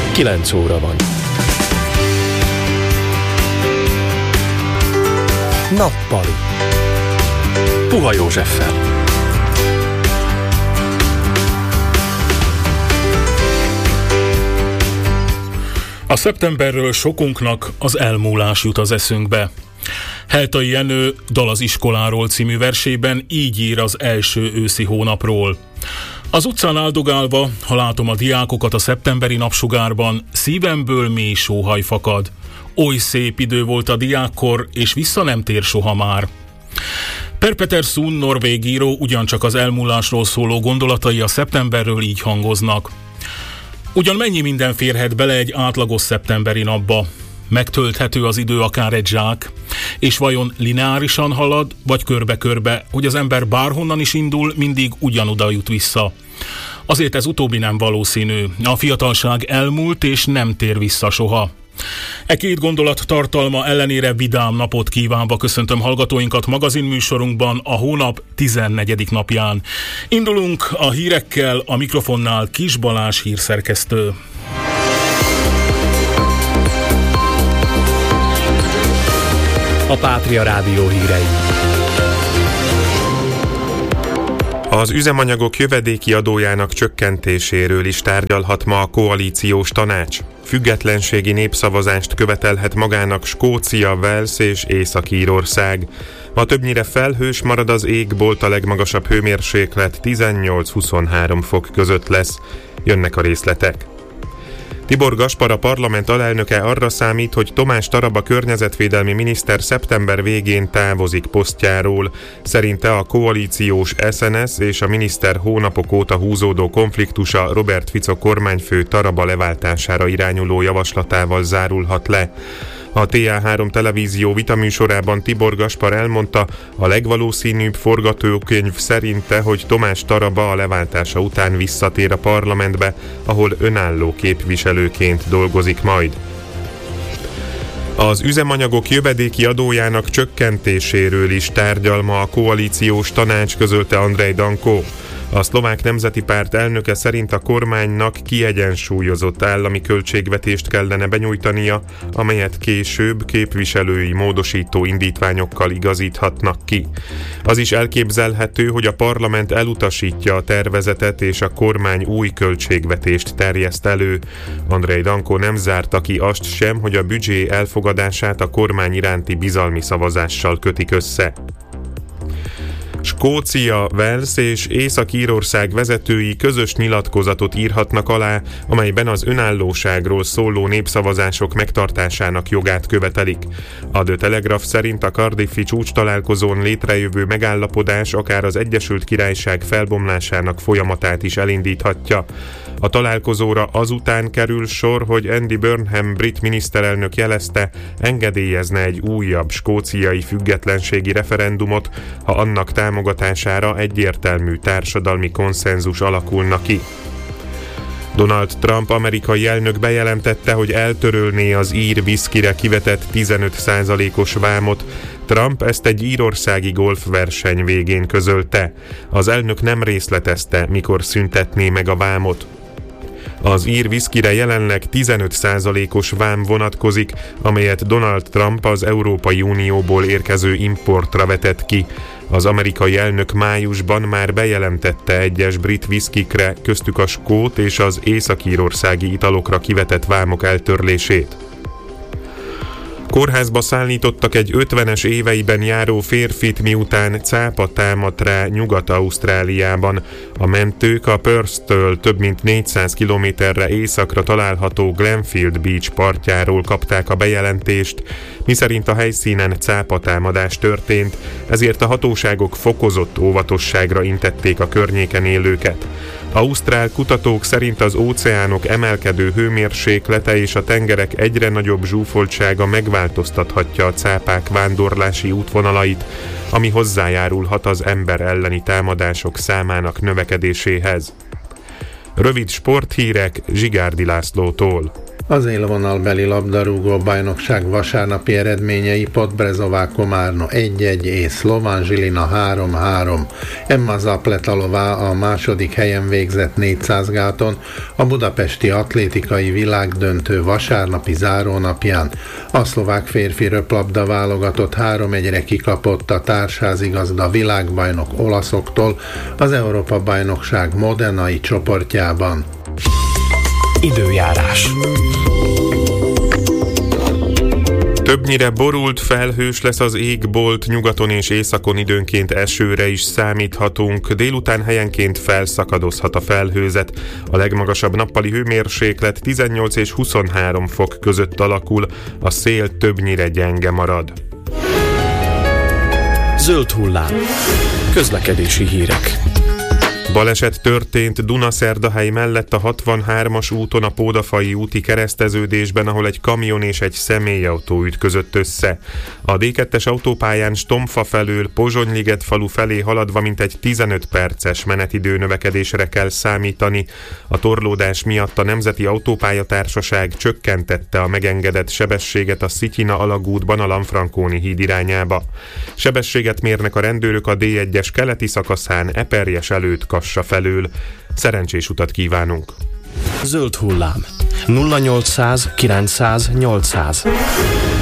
9 óra van. Nappali. Puha Józseffel. A szeptemberről sokunknak az elmúlás jut az eszünkbe. Heltai Jenő Dal az iskoláról című versében így ír az első őszi hónapról. Az utcán áldogálva, ha látom a diákokat a szeptemberi napsugárban, szívemből mély sóhaj fakad. Oly szép idő volt a diákkor, és vissza nem tér soha már. Per Petersson, norvég író, ugyancsak az elmúlásról szóló gondolatai a szeptemberről így hangoznak. Ugyan mennyi minden férhet bele egy átlagos szeptemberi napba? Megtölthető az idő akár egy zsák, és vajon lineárisan halad, vagy körbe-körbe, hogy az ember bárhonnan is indul, mindig ugyanoda jut vissza. Azért ez utóbbi nem valószínű. A fiatalság elmúlt, és nem tér vissza soha. E két gondolat tartalma ellenére vidám napot kívánva köszöntöm hallgatóinkat magazinműsorunkban a hónap 14. napján. Indulunk a hírekkel, a mikrofonnál Kis Balázs hírszerkesztő. A Pátria Rádió hírei. Az üzemanyagok jövedéki adójának csökkentéséről is tárgyalhat ma a koalíciós tanács. Függetlenségi népszavazást követelhet magának Skócia, Wales és Észak-Írország. Ma többnyire felhős marad az égbolt, a legmagasabb hőmérséklet 18-23 fok között lesz. Jönnek a részletek. Tibor Gaspar, a parlament alelnöke arra számít, hogy Tomás Taraba környezetvédelmi miniszter szeptember végén távozik posztjáról. Szerinte a koalíciós SNS és a miniszter hónapok óta húzódó konfliktusa Robert Fico kormányfő Taraba leváltására irányuló javaslatával zárulhat le. A TA3 televízió vitaműsorában Tibor Gaspar elmondta, a legvalószínűbb forgatókönyv szerinte, hogy Tomás Taraba a leváltása után visszatér a parlamentbe, ahol önálló képviselőként dolgozik majd. Az üzemanyagok jövedéki adójának csökkentéséről is tárgyal ma a koalíciós tanács, közölte Andrej Danko. A Szlovák Nemzeti Párt elnöke szerint a kormánynak kiegyensúlyozott állami költségvetést kellene benyújtania, amelyet később képviselői módosító indítványokkal igazíthatnak ki. Az is elképzelhető, hogy a parlament elutasítja a tervezetet és a kormány új költségvetést terjeszt elő. Andrej Danko nem zárta ki azt sem, hogy a büdzsé elfogadását a kormány iránti bizalmi szavazással kötik össze. Skócia, Wales és Észak-Írország vezetői közös nyilatkozatot írhatnak alá, amelyben az önállóságról szóló népszavazások megtartásának jogát követelik. A The Telegraph szerint a Cardiffi csúcstalálkozón létrejövő megállapodás akár az Egyesült Királyság felbomlásának folyamatát is elindíthatja. A találkozóra azután kerül sor, hogy Andy Burnham brit miniszterelnök jelezte, engedélyezne egy újabb skóciai függetlenségi referendumot, ha annak támogatására egyértelmű társadalmi konszenzus alakulna ki. Donald Trump amerikai elnök bejelentette, hogy eltörölné az ír viszkire kivetett 15%-os vámot. Trump ezt egy írországi golfverseny végén közölte. Az elnök nem részletezte, mikor szüntetné meg a vámot. Az ír viszkire jelenleg 15%-os vám vonatkozik, amelyet Donald Trump az Európai Unióból érkező importra vetett ki. Az amerikai elnök májusban már bejelentette egyes brit viszkikre, köztük a skót és az észak-írországi italokra kivetett vámok eltörlését. Kórházba szállítottak egy 50-es éveiben járó férfit, miután cápa támadt rá Nyugat-Ausztráliában. A mentők a Perth-től több mint 400 kilométerre északra található Glenfield Beach partjáról kapták a bejelentést, miszerint a helyszínen cápatámadás történt, ezért a hatóságok fokozott óvatosságra intették a környéken élőket. Ausztrál kutatók szerint az óceánok emelkedő hőmérséklete és a tengerek egyre nagyobb zsúfoltsága megváltoztathatja a cápák vándorlási útvonalait, ami hozzájárulhat az ember elleni támadások számának növekedéséhez. Rövid sporthírek Zsigárdi Lászlótól. Az élvonalbeli labdarúgó bajnokság vasárnapi eredményei: Podbrezová-Komárno 1-1 és Slovan Žilina 3-3. Emma Zapletalová a második helyen végzett 400 gáton, a budapesti atlétikai világdöntő vasárnapi zárónapján. A szlovák férfi röplabda válogatott 3-1-re kikapott a társházigazda világbajnok olaszoktól az Európa-bajnokság modenai csoportjában. Időjárás. Többnyire borult, felhős lesz az égbolt, nyugaton és északon időnként esőre is számíthatunk, délután helyenként felszakadozhat a felhőzet. A legmagasabb nappali hőmérséklet 18 és 23 fok között alakul, a szél többnyire gyenge marad. Zöld hullám. Közlekedési hírek. Baleset történt Dunaszerdahely mellett a 63-as úton a Pódafai úti kereszteződésben, ahol egy kamion és egy személyautó ütközött össze. A D2-es autópályán Stomfa felől Pozsonyliget falu felé haladva mintegy 15 perces menetidő növekedésre kell számítani. A torlódás miatt a Nemzeti Autópályatársaság csökkentette a megengedett sebességet a Szityina-alagútban a Lanfranconi híd irányába. Sebességet mérnek a rendőrök a D1-es keleti szakaszán Eperjes előtt Kassa felől. Szerencsés utat kívánunk! Zöld hullám. 0800 900 800.